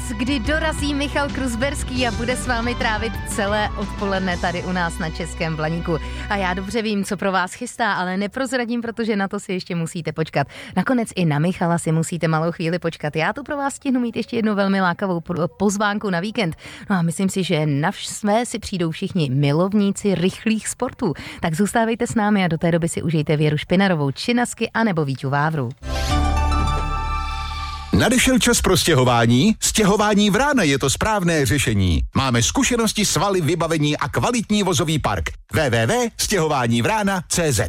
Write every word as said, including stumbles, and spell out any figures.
kdy dorazí Michal Kruzberský a bude s vámi trávit celé odpoledne tady u nás na Českém Blaníku. A já dobře vím, co pro vás chystá, ale neprozradím, protože na to si ještě musíte počkat. Nakonec i na Michala si musíte malou chvíli počkat. Já tu pro vás stihnu mít ještě jednu velmi lákavou pozvánku na víkend. No a myslím si, že na své si přijdou všichni milovníci rychlých sportů. Tak zůstávejte s námi a do té doby si užijte Věru Špinarovou, Činasky a nebo Víťu Vávru. Nadešel čas pro stěhování? Stěhování Vrána je to správné řešení. Máme zkušenosti, svaly, vybavení a kvalitní vozový park. w w w tečka stěhování vrána tečka cé zet